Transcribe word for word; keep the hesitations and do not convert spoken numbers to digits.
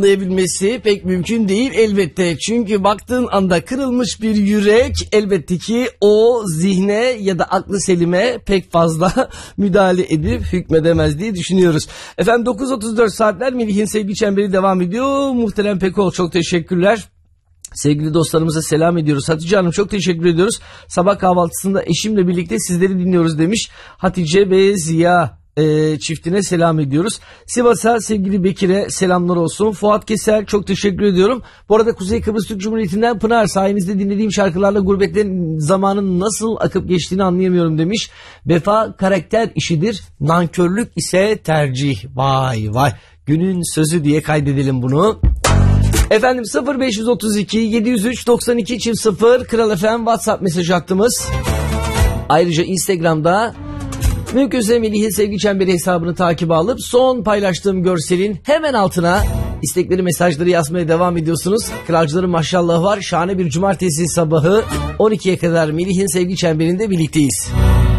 anlayabilmesi pek mümkün değil elbette. Çünkü baktığın anda kırılmış bir yürek elbette ki o zihne ya da aklı selime pek fazla müdahale edip hükmedemez diye düşünüyoruz. Efendim dokuz otuz dört saatler Melih'in Sevgi Çemberi devam ediyor. Muhterem Pekol çok teşekkürler. Sevgili dostlarımıza selam ediyoruz. Hatice Hanım çok teşekkür ediyoruz. Sabah kahvaltısında eşimle birlikte sizleri dinliyoruz demiş. Hatice ve Ziya e, çiftine selam ediyoruz. Sivas'a sevgili Bekir'e selamlar olsun. Fuat Keser çok teşekkür ediyorum. Bu arada Kuzey Kıbrıs Türk Cumhuriyeti'nden Pınar, sayenizde dinlediğim şarkılarla gurbetlerin zamanın nasıl akıp geçtiğini anlayamıyorum demiş. Vefa karakter işidir, nankörlük ise tercih. Vay vay, günün sözü diye kaydedelim bunu. Efendim sıfır beş otuz iki yedi yüz üç doksan iki sıfır Kral F M WhatsApp mesaj hattımız. Ayrıca Instagram'da mümkünse Melih'in Sevgi Çemberi hesabını takibe alıp son paylaştığım görselin hemen altına istekleri, mesajları yazmaya devam ediyorsunuz. Kralcıların maşallahı var. Şahane bir cumartesi sabahı on ikiye kadar Melih'in Sevgi Çemberi'nde birlikteyiz.